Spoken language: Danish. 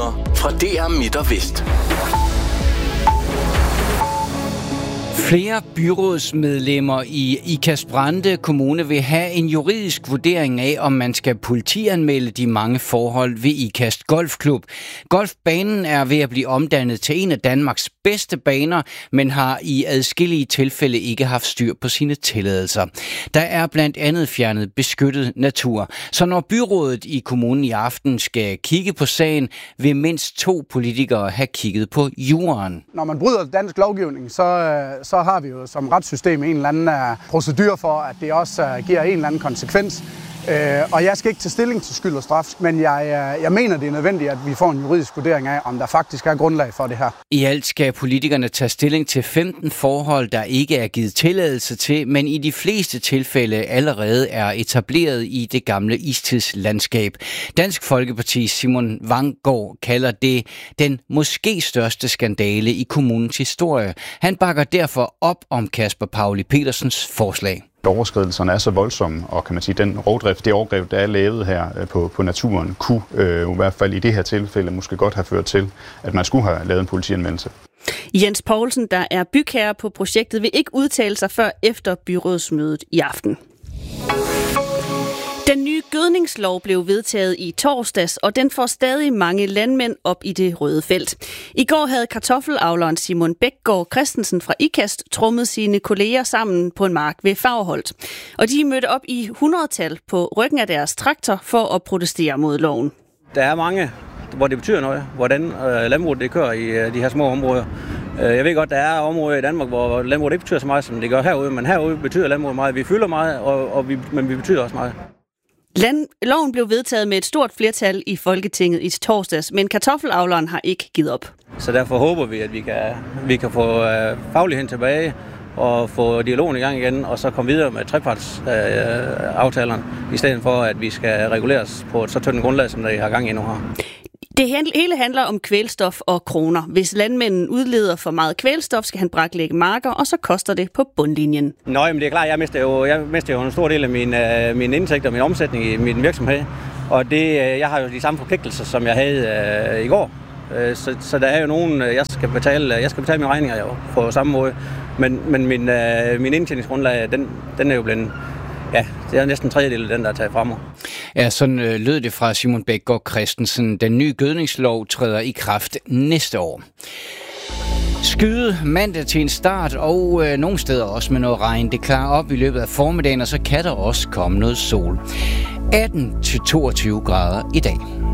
nyheder fra DR Midt og Vest. Flere byrådsmedlemmer i Ikast-Brande Kommune vil have en juridisk vurdering af, om man skal politianmelde de mange forhold ved Ikast Golfklub. Golfbanen er ved at blive omdannet til en af Danmarks bedste baner, men har i adskillige tilfælde ikke haft styr på sine tilladelser. Der er blandt andet fjernet beskyttet natur. Så når byrådet i kommunen i aften skal kigge på sagen, vil mindst 2 politikere have kigget på juraen. Når man bryder dansk lovgivning, så har vi jo som retssystem en eller anden procedure for, at det også giver en eller anden konsekvens. Og jeg skal ikke tage stilling til skyld og straf, men jeg mener, det er nødvendigt, at vi får en juridisk vurdering af, om der faktisk er grundlag for det her. I alt skal politikerne tage stilling til 15 forhold, der ikke er givet tilladelse til, men i de fleste tilfælde allerede er etableret i det gamle istidslandskab. Dansk Folkeparti Simon Vanggaard kalder det den måske største skandale i kommunens historie. Han bakker derfor op om Kasper Pauli Petersens forslag. Overskridelserne er så voldsomme, og kan man sige, den rovdrift, det overgreb, der er lavet her på naturen, kunne i hvert fald i det her tilfælde måske godt have ført til, at man skulle have lavet en politianmeldelse. Jens Poulsen, der er bygherre på projektet, vil ikke udtale sig før efter byrådsmødet i aften. Den nye gødningslov blev vedtaget i torsdags, og den får stadig mange landmænd op i det røde felt. I går havde kartoffelavleren Simon Bækgaard Christensen fra Ikast trommet sine kolleger sammen på en mark ved Fagerholt. Og de mødte op i 100-tal på ryggen af deres traktor for at protestere mod loven. Der er mange, hvor det betyder noget, hvordan landbruget det kører i de her små områder. Jeg ved godt, der er områder i Danmark, hvor landbruget ikke betyder så meget, som det gør herude, men herude betyder landbruget meget. Vi fylder meget, men vi betyder også meget. Loven blev vedtaget med et stort flertal i Folketinget i torsdags, men kartoffelavleren har ikke givet op. Så derfor håber vi, at vi kan få fagligheden tilbage og få dialogen i gang igen, og så komme videre med trepartsaftalerne, i stedet for, at vi skal reguleres på et så tyndt grundlag, som der har gang i nu her. Det hele handler om kvælstof og kroner. Hvis landmanden udleder for meget kvælstof, skal han braklægge marker, og så koster det på bundlinjen. Nå, men det er klart, jeg mister jo en stor del af min indtægt og min omsætning i min virksomhed. Og jeg har jo de samme forpligtelser, som jeg havde i går. Så der er jo nogen, jeg skal betale mine regninger jo på samme måde. Men min indtjeningsgrundlag, den er jo blevet... Ja, det er næsten 3/3 af den, der er taget frem. Ja, sådan lød det fra Simon Bækgaard Christensen. Den nye gødningslov træder i kraft næste år. Skyde mandag til en start, og nogle steder også med noget regn. Det klarer op i løbet af formiddagen, og så kan der også komme noget sol. 18-22 grader i dag.